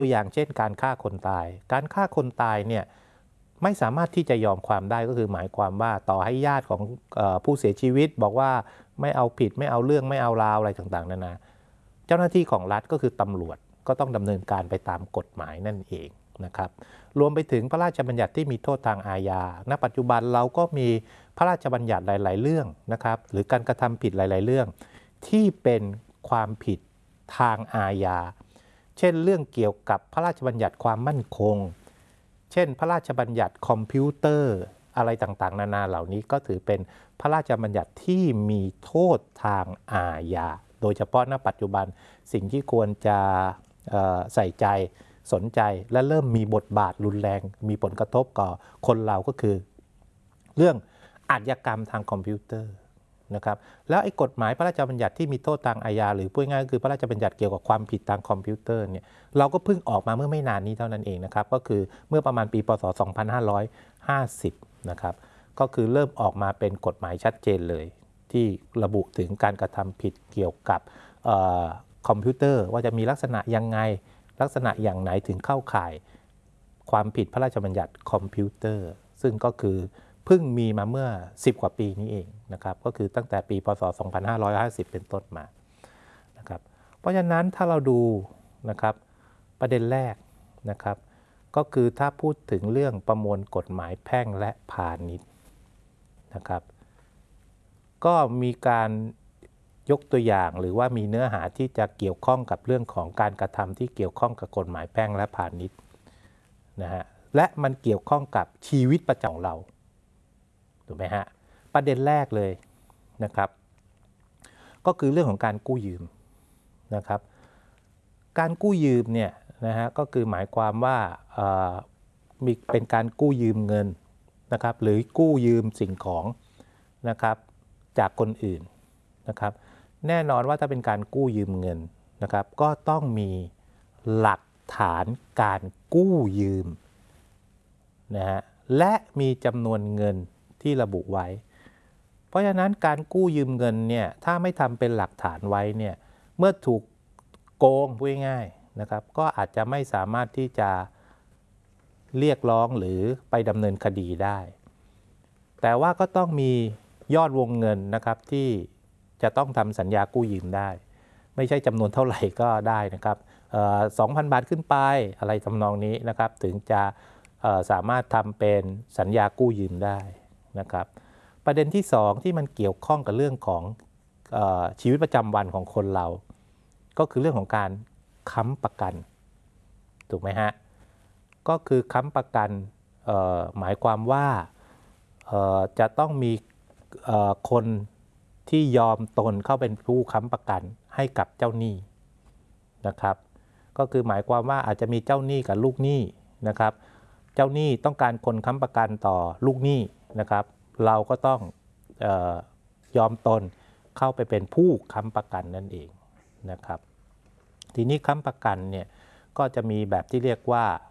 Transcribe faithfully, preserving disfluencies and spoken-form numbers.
ตัวอย่างเช่นการฆ่าคนตายการฆ่าคนตายเนี่ยไม่สามารถที่จะยอมความได้ก็คือหมายความว่าต่อให้ญาติของเอ่อผู้เสียชีวิตบอกว่าไม่เอาผิดไม่เอาเรื่องไม่เอาราวอะไรต่างๆนานาเจ้าหน้าที่ของรัฐก็คือตำรวจก็ต้องดำเนินการไปตามกฎหมายนั่นเองนะครับรวมไปถึงพระราชบัญญัติที่มีโทษทางอาญาณปัจจุบันเราก็มีพระราชบัญญัติหลายๆเรื่องนะครับหรือการกระทำผิดหลายๆเรื่องที่เป็นความผิดทางอาญาเช่นเรื่องเกี่ยวกับพระราชบัญญัติความมั่นคงเช่นพระราชบัญญัติคอมพิวเตอร์อะไรต่างๆนานาเหล่านี้ก็ถือเป็นพระราชบัญญัติที่มีโทษทางอาญาโดยเฉพาะณปัจจุบันสิ่งที่ควรจะใส่ใจสนใจและเริ่มมีบทบาทรุนแรงมีผลกระทบต่อคนเราก็คือเรื่องอาชญากรรมทางคอมพิวเตอร์นะครับแล้วไอ้กฎหมายพระราชบัญญัติที่มีโทษทางอาญาหรือพูดง่ายๆคือพระราชบัญญัติเกี่ยวกับความผิดทางคอมพิวเตอร์เนี่ยเราก็เพิ่งออกมาเมื่อไม่นานนี้เท่านั้นเองนะครับก็คือเมื่อประมาณปีพ.ศ. สองพันห้าร้อยห้าสิบนะครับก็คือเริ่มออกมาเป็นกฎหมายชัดเจนเลยที่ระบุถึงการกระทำผิดเกี่ยวกับคอมพิวเตอร์ว่าจะมีลักษณะยังไงลักษณะอย่างไหนถึงเข้าข่ายความผิดพระราชบัญญัติคอมพิวเตอร์ซึ่งก็คือเพิ่งมีมาเมื่อสิบกว่าปีนี้เองนะครับก็คือตั้งแต่ปีพ.ศ. สองพันห้าร้อยห้าสิบเป็นต้นมานะครับเพราะฉะนั้นถ้าเราดูนะครับประเด็นแรกนะครับก็คือถ้าพูดถึงเรื่องประมวลกฎหมายแพ่งและพาณิชย์นะครับก็มีการยกตัวอย่างหรือว่ามีเนื้อหาที่จะเกี่ยวข้องกับเรื่องของการกระทำที่เกี่ยวข้องกับกฎหมายแพ่งและพาณิชย์นะฮะและมันเกี่ยวข้องกับชีวิตประจำเราถูกไหมฮะประเด็นแรกเลยนะครับก็คือเรื่องของการกู้ยืมนะครับการกู้ยืมเนี่ยนะฮะก็คือหมายความว่ามีเป็นการกู้ยืมเงินนะครับหรือกู้ยืมสิ่งของนะครับจากคนอื่นนะครับแน่นอนว่าถ้าเป็นการกู้ยืมเงินนะครับก็ต้องมีหลักฐานการกู้ยืมนะฮะและมีจำนวนเงินที่ระบุไว้เพราะฉะนั้นการกู้ยืมเงินเนี่ยถ้าไม่ทำเป็นหลักฐานไว้เนี่ยเมื่อถูกโกงพูดง่ายๆนะครับก็อาจจะไม่สามารถที่จะเรียกร้องหรือไปดำเนินคดีได้แต่ว่าก็ต้องมียอดวงเงินนะครับที่จะต้องทำสัญญากู้ยืมได้ไม่ใช่จำนวนเท่าไหร่ก็ได้นะครับสองพันบาทขึ้นไปอะไรทำนองนี้นะครับถึงจะสามารถทำเป็นสัญญากู้ยืมได้นะครับประเด็นที่สองที่มันเกี่ยวข้องกับเรื่องของเอ่อชีวิตประจำวันของคนเราก็คือเรื่องของการค้ำประกันถูกไหมฮะก็คือค้ำประกันหมายความว่าจะต้องมีคนที่ยอมตนเข้าเป็นผู้ค้ำประกันให้กับเจ้าหนี้นะครับก็คือหมายความว่าอาจจะมีเจ้าหนี้กับลูกหนี้นะครับเจ้าหนี้ต้องการคนค้ำประกันต่อลูกหนี้นะครับเราก็ต้องเอ่อยอมตนเข้าไปเป็นผู้ค้ำประกันนั่นเองนะครับทีนี้ค้ำประกันเนี่ยก็จะมีแบบที่เรียกว่า